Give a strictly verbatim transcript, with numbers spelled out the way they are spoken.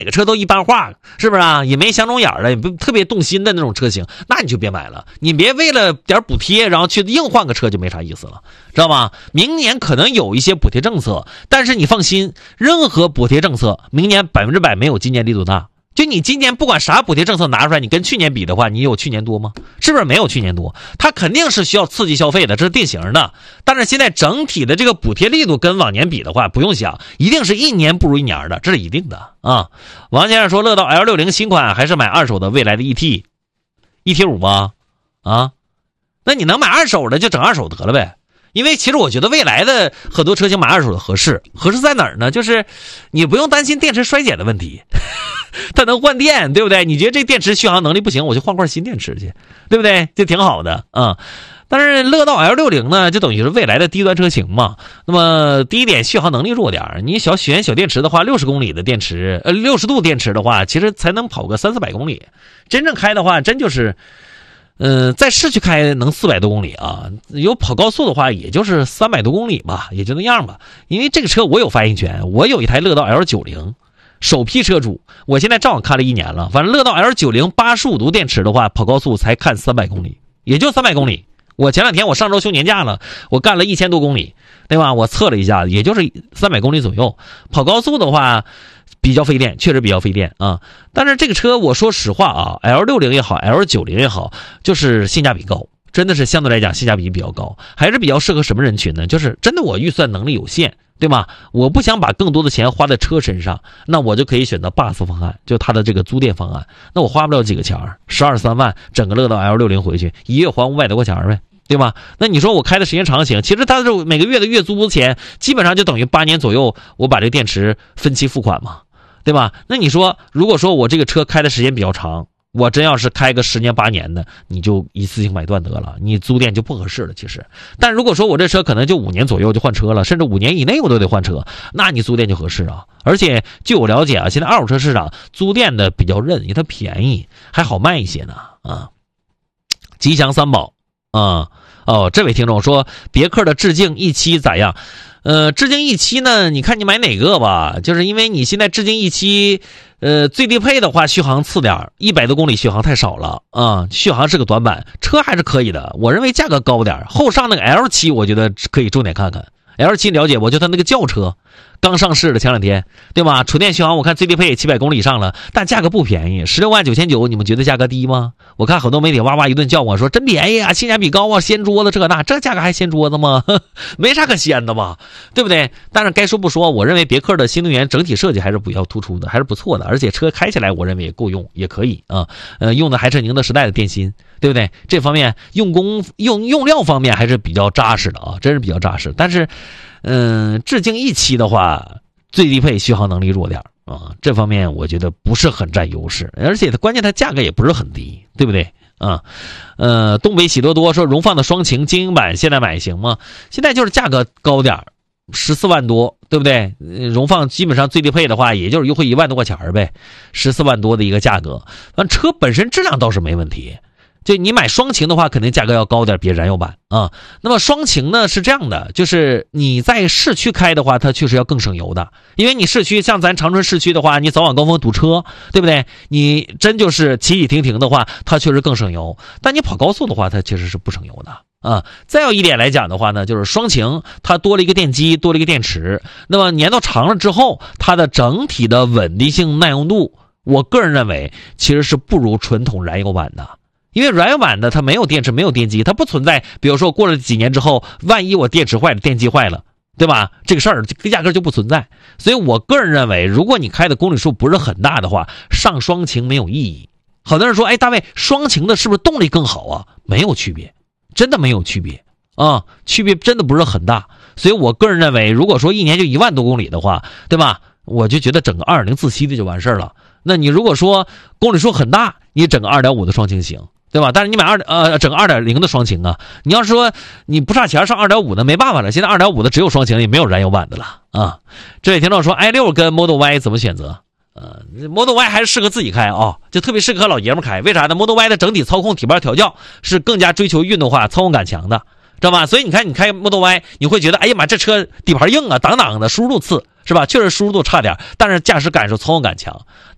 个车都一般化，是不是啊？也没相中眼的，也不特别动心的那种车型，那你就别买了。你别为了点补贴，然后去硬换个车，就没啥意思了，知道吗？明年可能有一些补贴政策，但是你放心，任何补贴政策，明年百分之百没有今年力度大。就你今年不管啥补贴政策拿出来，你跟去年比的话，你有去年多吗？是不是没有去年多？它肯定是需要刺激消费的，这是定型的。但是现在整体的这个补贴力度跟往年比的话，不用想，一定是一年不如一年的，这是一定的啊。王先生说，乐道 L 六十 新款还是买二手的未来的 E T E T 五吗？啊，那你能买二手的就整二手得了呗。因为其实我觉得未来的很多车型买二手的合适，合适在哪儿呢？就是你不用担心电池衰减的问题，它能换电，对不对？你觉得这电池续航能力不行，我就换块新电池去，对不对？就挺好的啊、嗯。但是乐道 L 六十 呢，就等于是未来的低端车型嘛。那么第一点，续航能力弱点，你小选小电池的话，六十公里的电池，呃，六十度电池的话，其实才能跑个三四百公里。真正开的话，真就是。嗯，在市区开能四百多公里啊，有跑高速的话，也就是三百多公里吧，也就那样吧。因为这个车我有发言权，我有一台乐道 L 九十，首批车主，我现在正好开了一年了。反正乐道 L 九十八十五度电池的话，跑高速才看三百公里，也就三百公里。我前两天我上周休年假了，我干了一千多公里，对吧？我测了一下，也就是三百公里左右。跑高速的话。比较费电，确实比较费电啊。但是这个车我说实话啊 ，L 六十 也好 ，L 九十 也好，就是性价比高，真的是相对来讲性价比比较高，还是比较适合什么人群呢？就是真的我预算能力有限，对吧？我不想把更多的钱花在车身上，那我就可以选择 B U S 方案，就它的这个租店方案。那我花不了几个钱儿，十二三万，整个乐道 L 六十 回去，一月还五百多块钱呗。对吧？那你说我开的时间长行，其实它是每个月的月租钱，基本上就等于八年左右，我把这个电池分期付款嘛，对吧？那你说，如果说我这个车开的时间比较长，我真要是开个十年八年的，你就一次性买断得了，你租店就不合适了。其实，但如果说我这车可能就五年左右就换车了，甚至五年以内我都得换车，那你租店就合适啊。而且据我了解啊，现在二手车市场租店的比较韧，因为它便宜，还好卖一些呢啊。吉祥三宝啊。哦，这位听众说别克的致敬 E 七 咋样？呃，致敬 E 七 呢，你看你买哪个吧，就是因为你现在致敬 E 七，呃，最低配的话续航次点，一百多公里续航太少了啊、嗯，续航是个短板，车还是可以的，我认为价格高点，后上那个 L 七 我觉得可以重点看看。L 七 了解我就它那个轿车刚上市的前两天，对吧？纯电续航我看最低配也七百公里以上了，但价格不便宜，十六万九千九，你们觉得价格低吗？我看很多媒体哇哇一顿叫我说真便宜啊，性价比高啊，掀桌子这那，这价格还掀桌子吗？没啥可掀的吧，对不对？但是该说不说，我认为别克的新能源整体设计还是比较突出的，还是不错的，而且车开起来我认为也够用，也可以啊。呃，用的还是宁德时代的电芯，对不对？这方面用工用用料方面还是比较扎实的啊，真是比较扎实。但是，嗯、呃，致敬 E 七 的话，最低配续航能力弱点啊，这方面我觉得不是很占优势，而且它关键它价格也不是很低，对不对？啊，呃，东北喜多多说荣放的双擎精英版现在买行吗？现在就是价格高点，十四万多，对不对？荣放基本上最低配的话，也就是优惠一万多块钱呗，十四万多的一个价格。但车本身质量倒是没问题。就你买双擎的话，肯定价格要高点，别燃油版啊。那么双擎呢是这样的，就是你在市区开的话，它确实要更省油的，因为你市区像咱长春市区的话，你早晚高峰堵车，对不对？你真就是起起停停的话，它确实更省油。但你跑高速的话，它其实是不省油的啊。再有一点来讲的话呢，就是双擎它多了一个电机，多了一个电池，那么年头长了之后，它的整体的稳定性、耐用度，我个人认为其实是不如传统燃油版的。因为燃油版的它没有电池，没有电机，它不存在比如说过了几年之后，万一我电池坏了，电机坏了，对吧？这个事儿压根就不存在。所以我个人认为，如果你开的公里数不是很大的话，上双擎没有意义。好多人说，哎，大卫，双擎的是不是动力更好啊？没有区别，真的没有区别啊，区别真的不是很大。所以我个人认为，如果说一年就一万多公里的话，对吧？我就觉得整个二点零自吸的就完事儿了。那你如果说公里数很大，你整个二点五的双擎行，对吧？但是你买二呃整个二点零的双擎啊，你要是说你不差钱上二点五的没办法了，现在二点五的只有双擎，也没有燃油版的了啊。这位听众说 i 六 跟 Model Y 怎么选择？呃 Model Y 还是适合自己开啊、哦，就特别适合老爷们开。为啥呢？ Model Y 的整体操控体盘调教是更加追求运动化、操控感强的，知道吧？所以你看你开 Model Y 你会觉得哎呀妈，这车底盘硬啊，挡挡的，输入度次是吧？确实输入度差点，但是驾驶感受、操控感强。